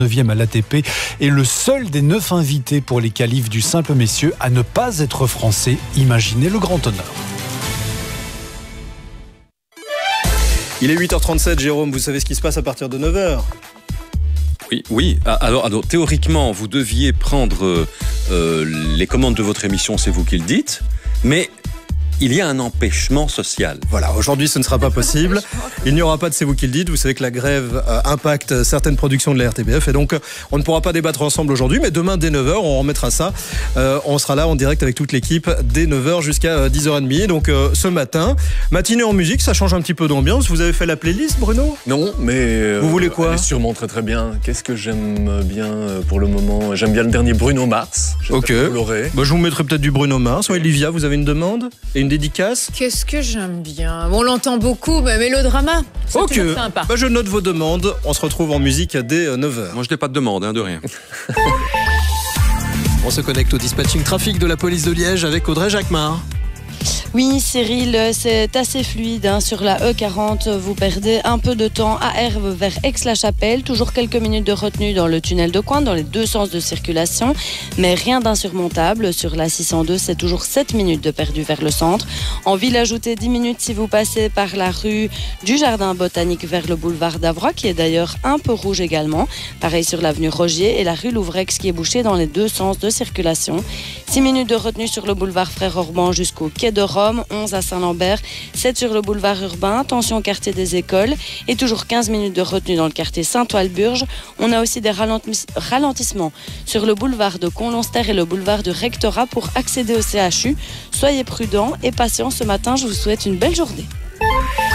9e à l'ATP est le seul des 9 invités pour les qualifs du simple messieurs à ne pas être français. Imaginez le grand honneur. Il est 8h37, Jérôme, vous savez ce qui se passe à partir de 9h? Oui. Alors, théoriquement, vous deviez prendre les commandes de votre émission, c'est vous qui le dites, mais il y a un empêchement social. Voilà, aujourd'hui ce ne sera pas possible. Il n'y aura pas de C'est vous qui le dites. Vous savez que la grève impacte certaines productions de la RTBF et donc on ne pourra pas débattre ensemble aujourd'hui, mais demain dès 9h, on remettra ça. On sera là en direct avec toute l'équipe dès 9h jusqu'à 10h30. Donc ce matin, matinée en musique, ça change un petit peu d'ambiance. Vous avez fait la playlist, Bruno? Non, mais... vous voulez quoi? Elle est sûrement très bien. Qu'est-ce que j'aime bien pour le moment? J'aime bien le dernier Bruno Mars. Ok. Vous l'aurez. Bah, je vous mettrai peut-être du Bruno Mars. Olivia, vous avez une demande et une dédicace? Qu'est-ce que j'aime bien? On l'entend beaucoup, mais mélodrama. C'est toujours sympa. Bah, je note vos demandes. On se retrouve en musique dès 9h. Moi, je n'ai pas de demande, de rien. On se connecte au dispatching trafic de la police de Liège avec Audrey Jacquemart. Oui, Cyril, c'est assez fluide sur la E40. Vous perdez un peu de temps à Herve vers Aix-la-Chapelle. Toujours quelques minutes de retenue dans le tunnel de Coin, dans les deux sens de circulation. Mais rien d'insurmontable. Sur la 602, c'est toujours 7 minutes de perdu vers le centre. En ville, ajoutez 10 minutes si vous passez par la rue du Jardin Botanique vers le boulevard d'Avroy, qui est d'ailleurs un peu rouge également. Pareil sur l'avenue Rogier et la rue Louvrex, qui est bouchée dans les deux sens de circulation. 6 minutes de retenue sur le boulevard Frère-Orban jusqu'au quai de Rome. 11 à Saint-Lambert, 7 sur le boulevard urbain, attention au quartier des écoles et toujours 15 minutes de retenue dans le quartier Saint-Oile-Burge. On a aussi des ralentissements sur le boulevard de Conlonster et le boulevard du Rectorat pour accéder au CHU. Soyez prudents et patients ce matin, je vous souhaite une belle journée.